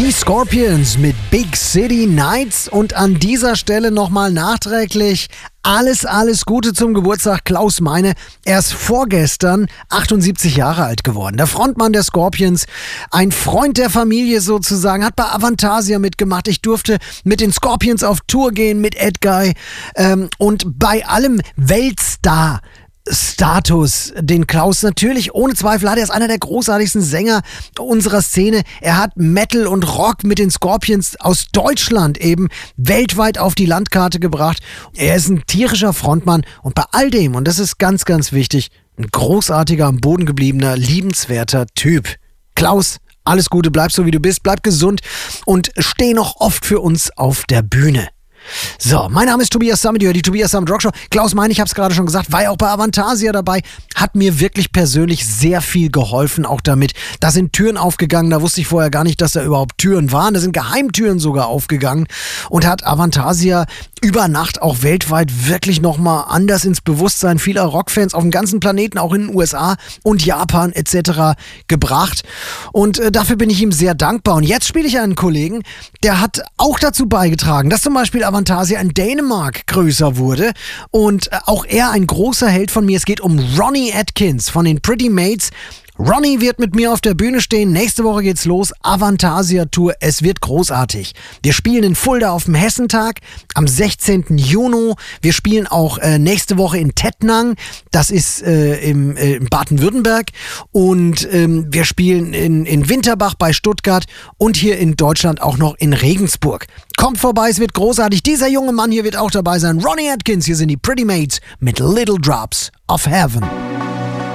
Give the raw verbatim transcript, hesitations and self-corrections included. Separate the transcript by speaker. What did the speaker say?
Speaker 1: Die Scorpions mit Big City Nights und an dieser Stelle nochmal nachträglich alles, alles Gute zum Geburtstag Klaus Meine. Er ist vorgestern achtundsiebzig Jahre alt geworden. Der Frontmann der Scorpions, ein Freund der Familie sozusagen, hat bei Avantasia mitgemacht. Ich durfte mit den Scorpions auf Tour gehen, mit Ed Guy ähm, und bei allem Weltstar Status, den Klaus natürlich ohne Zweifel hat. Er ist einer der großartigsten Sänger unserer Szene. Er hat Metal und Rock mit den Scorpions aus Deutschland eben weltweit auf die Landkarte gebracht. Er ist ein tierischer Frontmann und bei all dem, und das ist ganz, ganz wichtig, ein großartiger, am Boden gebliebener, liebenswerter Typ. Klaus, alles Gute, bleib so wie du bist, bleib gesund und steh noch oft für uns auf der Bühne. So, mein Name ist Tobias Sammet, die Tobias Sammet Rock Show. Klaus Meine, ich habe es gerade schon gesagt, war ja auch bei Avantasia dabei, hat mir wirklich persönlich sehr viel geholfen, auch damit. Da sind Türen aufgegangen, da wusste ich vorher gar nicht, dass da überhaupt Türen waren. Da sind Geheimtüren sogar aufgegangen und hat Avantasia über Nacht auch weltweit wirklich nochmal anders ins Bewusstsein vieler Rockfans auf dem ganzen Planeten, auch in den U S A und Japan et cetera gebracht. Und äh, dafür bin ich ihm sehr dankbar. Und jetzt spiele ich einen Kollegen, der hat auch dazu beigetragen, dass zum Beispiel Avantasia in Dänemark größer wurde und auch er ein großer Held von mir. Es geht um Ronnie Atkins von den Pretty Mates. Ronnie wird mit mir auf der Bühne stehen. Nächste Woche geht's los. Avantasia Tour. Es wird großartig. Wir spielen in Fulda auf dem Hessentag am sechzehnten Juni. Wir spielen auch äh, nächste Woche in Tettnang. Das ist äh, im, äh, in Baden-Württemberg. Und ähm, wir spielen in, in Winterbach bei Stuttgart und hier in Deutschland auch noch in Regensburg. Kommt vorbei, es wird großartig. Dieser junge Mann hier wird auch dabei sein. Ronnie Atkins, hier sind die Pretty Mates mit Little Drops of Heaven.